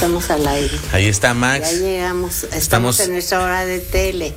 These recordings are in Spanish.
estamos al aire. Ahí está Max. Ya llegamos, estamos en nuestra hora de tele,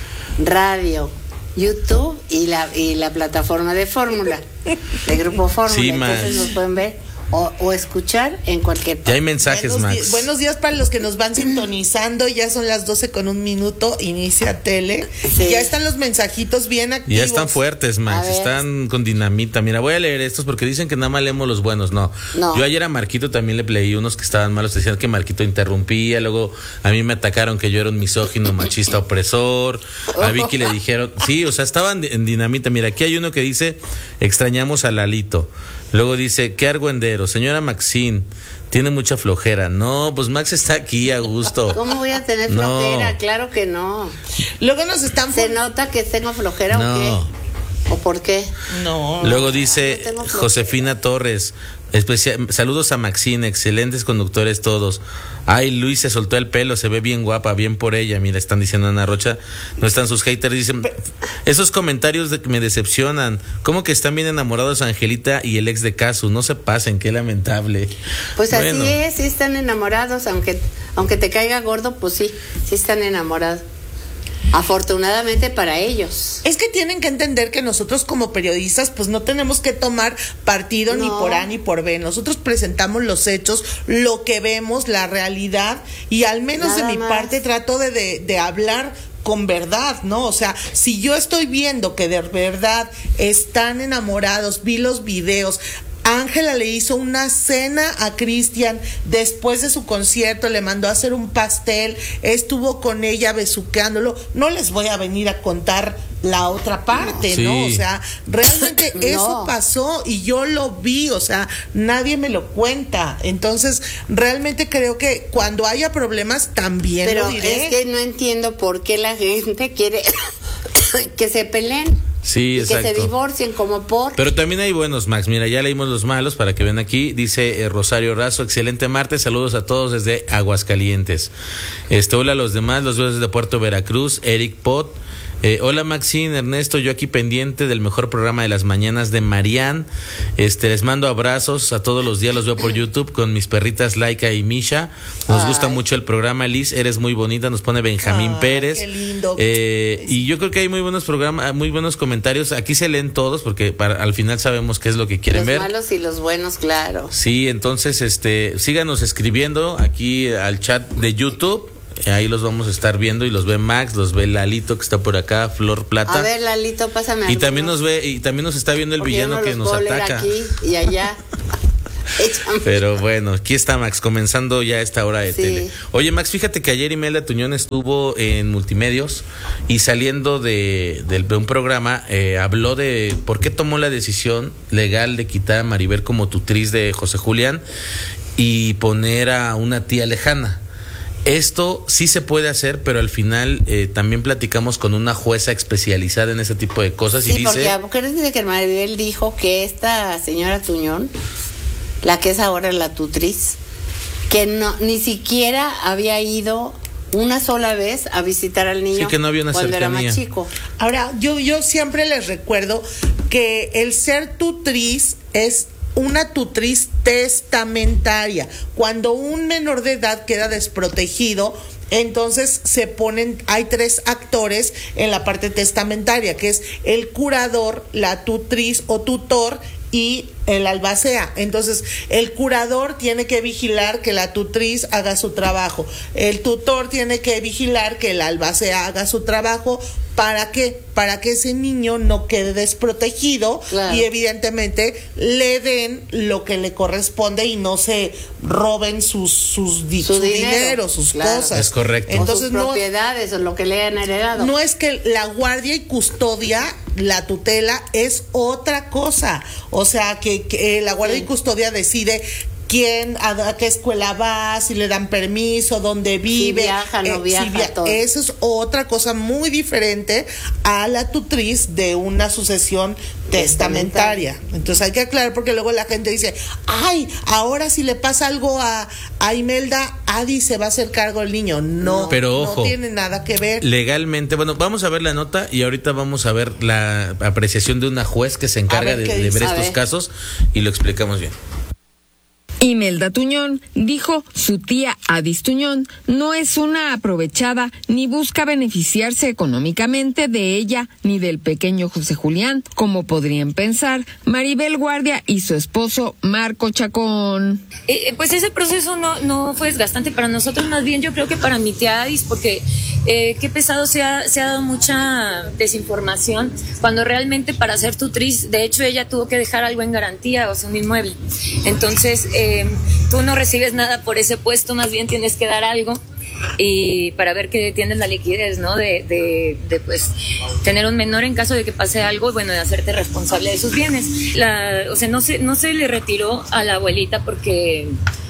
radio, YouTube y la plataforma de Fórmula, de Grupo Fórmula. Sí, entonces nos pueden ver o escuchar en cualquier parte. Ya hay mensajes, Max. Buenos días para los que nos van sintonizando. Ya son las 12:01. Inicia tele. Sí. Ya están los mensajitos bien activos. Ya están fuertes, Max. Están con dinamita. Mira, voy a leer estos porque dicen que nada más leemos los buenos. No. Yo ayer a Marquito también le leí unos que estaban malos. Decían que Marquito interrumpía. Luego a mí me atacaron que yo era un misógino, machista, opresor. A Vicky le dijeron. Sí, o sea, estaban en dinamita. Mira, aquí hay uno que dice: extrañamos a Lalito. Luego dice: qué argüendero, señora Maxine, tiene mucha flojera. No, pues Max está aquí a gusto. ¿Cómo voy a tener flojera? Claro que no. Luego nos están... ¿Se nota que tengo flojera o qué? ¿O por qué? No. Luego dice Josefina Torres: saludos a Maxine, excelentes conductores todos. Ay, Luis se soltó el pelo, se ve bien guapa, bien por ella. Mira, están diciendo Ana Rocha. No están sus haters, dicen, esos comentarios me decepcionan. ¿Cómo que están bien enamorados Angelita y el ex de Casu? No se pasen, qué lamentable. Pues bueno, así es, sí están enamorados, aunque te caiga gordo, pues sí están enamorados. Afortunadamente para ellos. Es que tienen que entender que nosotros como periodistas pues no tenemos que tomar partido ni por A ni por B. Nosotros presentamos los hechos, lo que vemos, la realidad, y al menos nada de mi parte trato de hablar con verdad, ¿no? O sea, si yo estoy viendo que de verdad están enamorados, vi los videos. Ángela le hizo una cena a Cristian después de su concierto, le mandó a hacer un pastel, estuvo con ella besuqueándolo. No les voy a venir a contar la otra parte, ¿no? O sea, realmente eso pasó y yo lo vi, o sea, nadie me lo cuenta. Entonces, realmente creo que cuando haya problemas también lo diré. Pero es que no entiendo por qué la gente quiere que se peleen. Sí, exacto. Que se divorcien como por... Pero también hay buenos, Max. Mira, ya leímos los malos para que vean aquí. Dice Rosario Razo: excelente martes, saludos a todos desde Aguascalientes. Hola a los demás, los veo desde Puerto Veracruz. Eric Pot. Hola Maxine, Ernesto, yo aquí pendiente del mejor programa de las mañanas de Marian. Les mando abrazos a todos los días, los veo por YouTube con mis perritas Laika y Misha. Nos gusta mucho el programa. Liz, eres muy bonita, nos pone Benjamín Pérez. Qué lindo. Y yo creo que hay muy buenos programas, muy buenos comentarios. Aquí se leen todos porque al final sabemos qué es lo que quieren ver. Los malos y los buenos, claro. Sí, entonces síganos escribiendo aquí al chat de YouTube. Ahí los vamos a estar viendo y los ve Max, los ve Lalito que está por acá, Flor Plata. A ver, Lalito, pásame. Y también nos ve y también nos está viendo el villano que nos ataca. Aquí y allá. Pero bueno, aquí está Max, comenzando ya esta hora de tele. Oye, Max, fíjate que ayer Imelda Tuñón estuvo en Multimedios y saliendo de un programa habló de por qué tomó la decisión legal de quitar a Maribel como tutriz de José Julián y poner a una tía lejana. Esto sí se puede hacer, pero al final también platicamos con una jueza especializada en ese tipo de cosas. Sí, y dice... porque desde que Maribel dijo que esta señora Tuñón, la que es ahora la tutriz, que no ni siquiera había ido una sola vez a visitar al niño, sí, que no había una cuando cercanía. Era más chico. Ahora, yo siempre les recuerdo que el ser tutriz es una tutriz testamentaria. Cuando un menor de edad queda desprotegido, entonces hay 3 actores en la parte testamentaria, que es el curador, la tutriz o tutor y el albacea. Entonces, el curador tiene que vigilar que la tutriz haga su trabajo. El tutor tiene que vigilar que el albacea haga su trabajo. ¿Para qué? Para que ese niño no quede desprotegido, claro, y evidentemente le den lo que le corresponde y no se roben su dinero, sus cosas. Es correcto. Entonces, o sus propiedades o lo que le han heredado. No es que la guardia y custodia, la tutela es otra cosa. O sea, que la guardia y custodia decide quién, a qué escuela va, si le dan permiso, dónde vive, si viaja, no viaja, todo. Eso es otra cosa muy diferente a la tutriz de una sucesión testamentaria. Entonces hay que aclarar, porque luego la gente dice, ay, ahora si le pasa algo a Imelda, Adi se va a hacer cargo del niño. No, pero ojo, no tiene nada que ver. Legalmente, bueno, vamos a ver la nota y ahorita vamos a ver la apreciación de una juez que se encarga de ver estos casos y lo explicamos bien. Imelda Tuñón dijo su tía Adis Tuñón no es una aprovechada ni busca beneficiarse económicamente de ella ni del pequeño José Julián, como podrían pensar Maribel Guardia y su esposo Marco Chacón. Pues ese proceso no fue desgastante para nosotros, más bien yo creo que para mi tía Adis, porque qué pesado se ha dado mucha desinformación, cuando realmente para ser tutriz, de hecho ella tuvo que dejar algo en garantía, o sea, un inmueble. Entonces, tú no recibes nada por ese puesto, más bien tienes que dar algo y para ver que tienes la liquidez, ¿no? De pues tener un menor en caso de que pase algo, bueno, de hacerte responsable de sus bienes. O sea, no se le retiró a la abuelita porque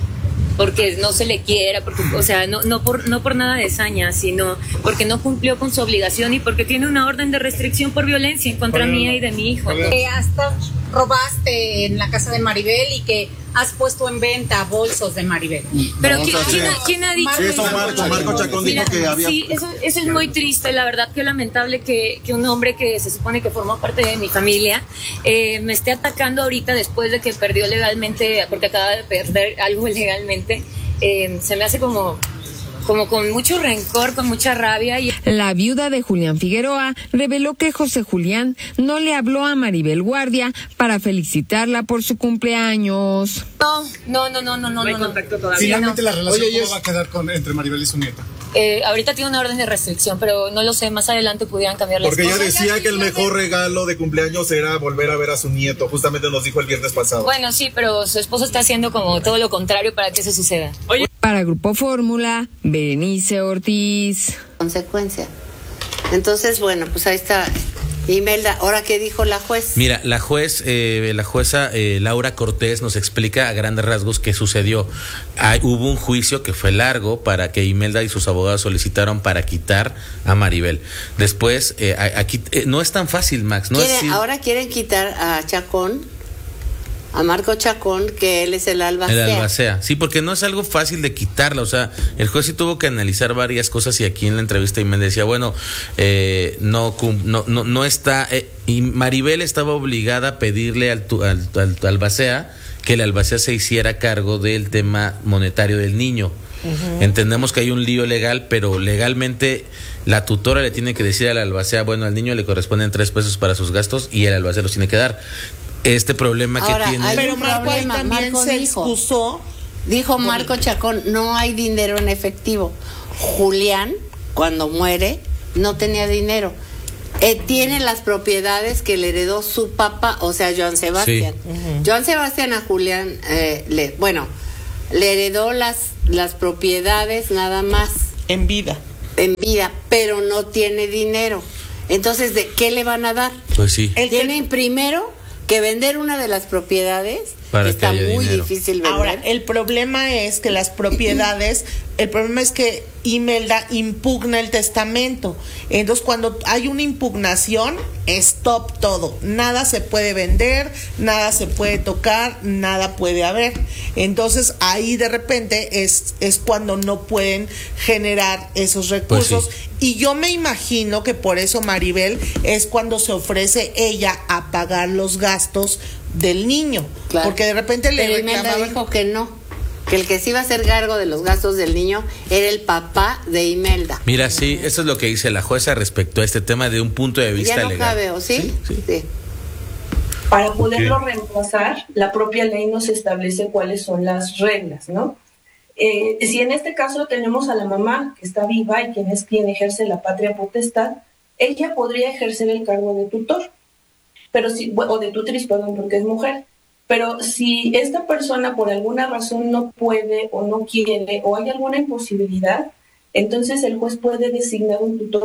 no se le quiera, porque, o sea, no por nada de saña, sino porque no cumplió con su obligación y porque tiene una orden de restricción por violencia en contra mía y de mi hijo, ¿no? Hasta robaste en la casa de Maribel y que has puesto en venta bolsos de Maribel. Pero ¿quién ha dicho eso? Marco Chacón dijo que había... Sí, eso es muy triste, la verdad, qué lamentable que un hombre que se supone que formó parte de mi familia me esté atacando ahorita después de que perdió legalmente, porque acaba de perder algo legalmente. Se me hace como con mucho rencor, con mucha rabia. La viuda de Julián Figueroa reveló que José Julián no le habló a Maribel Guardia para felicitarla por su cumpleaños. No. No hay contacto todavía. Finalmente la relación ¿cómo va a quedar entre Maribel y su nieta? Ahorita tiene una orden de restricción, pero no lo sé, más adelante pudieran cambiar las cosas. Porque ella decía que el mejor regalo regalo de cumpleaños era volver a ver a su nieto, justamente nos dijo el viernes pasado. Bueno, sí, pero su esposo está haciendo como todo lo contrario para que eso suceda. Oye. Para Grupo Fórmula, Berenice Ortiz. Consecuencia. Entonces, bueno, pues ahí está. Imelda, ¿ahora qué dijo la juez? Mira, la jueza Laura Cortés nos explica a grandes rasgos qué sucedió. Hubo un juicio que fue largo para que Imelda y sus abogados solicitaron para quitar a Maribel. Después, aquí no es tan fácil, Max. Ahora quieren quitar a Chacón, a Marco Chacón, que él es el albacea. El albacea, sí, porque no es algo fácil de quitarla, o sea, el juez sí tuvo que analizar varias cosas y aquí en la entrevista y me decía, bueno, no está, y Maribel estaba obligada a pedirle al albacea que el albacea se hiciera cargo del tema monetario del niño. Uh-huh. Entendemos que hay un lío legal, pero legalmente la tutora le tiene que decir al albacea, bueno, al niño le corresponden 3 pesos para sus gastos y el albacea los tiene que dar. Este problema ahora, que tiene... Pero Marco ahí también Marco se excusó. Dijo Marco Chacón, no hay dinero en efectivo. Julián, cuando muere, no tenía dinero. Tiene las propiedades que le heredó su papá, o sea, Joan Sebastián. Sí. Uh-huh. Joan Sebastián a Julián, le heredó las propiedades nada más. En vida, pero no tiene dinero. Entonces, ¿de qué le van a dar? Pues sí. Tienen primero que vender una de las propiedades para está que haya muy dinero. Difícil vender. Ahora, el problema es que las propiedades, el problema es que Imelda impugna el testamento. Entonces, cuando hay una impugnación, stop todo. Nada se puede vender, nada se puede tocar, nada puede haber. Entonces, ahí de repente es cuando no pueden generar esos recursos. Pues sí. Y yo me imagino que por eso Maribel es cuando se ofrece ella a pagar los gastos del niño. Claro. Porque de repente le reclamaban... Imelda dijo que no, que el que se iba a hacer cargo de los gastos del niño era el papá de Imelda. Mira, sí, eso es lo que dice la jueza respecto a este tema de un punto de vista ya no legal. Cabe, ¿o sí? Sí. Para poderlo reemplazar, la propia ley nos establece cuáles son las reglas, ¿no? Si en este caso tenemos a la mamá que está viva y quien ejerce la patria potestad, ella podría ejercer el cargo de tutor, o de tutriz, perdón, porque es mujer. Pero si esta persona por alguna razón no puede o no quiere o hay alguna imposibilidad, entonces el juez puede designar un tutor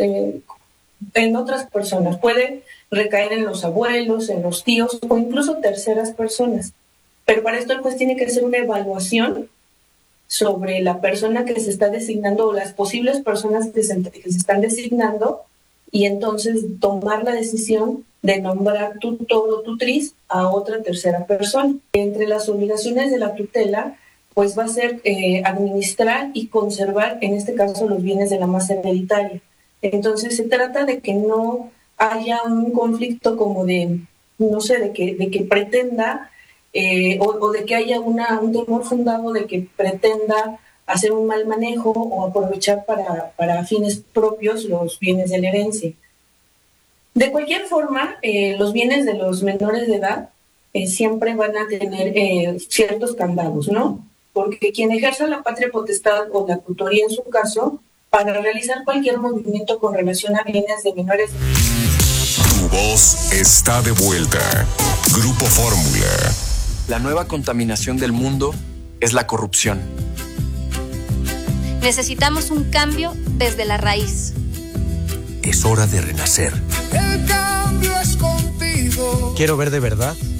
en otras personas. Puede recaer en los abuelos, en los tíos o incluso terceras personas. Pero para esto el juez tiene que hacer una evaluación sobre la persona que se está designando o las posibles personas que se están designando y entonces tomar la decisión de nombrar tutor o tutriz a otra tercera persona. Entre las obligaciones de la tutela, pues va a ser administrar y conservar, en este caso, los bienes de la masa hereditaria. Entonces se trata de que no haya un conflicto como de, no sé, de que pretenda o de que haya un temor fundado de que pretenda hacer un mal manejo o aprovechar para fines propios los bienes de la herencia. De cualquier forma, los bienes de los menores de edad siempre van a tener ciertos candados, ¿no? Porque quien ejerza la patria potestad o la tutoría en su caso, para realizar cualquier movimiento con relación a bienes de menores. Tu voz está de vuelta. Grupo Fórmula. La nueva contaminación del mundo es la corrupción. Necesitamos un cambio desde la raíz. Es hora de renacer. El cambio es contigo. Quiero ver de verdad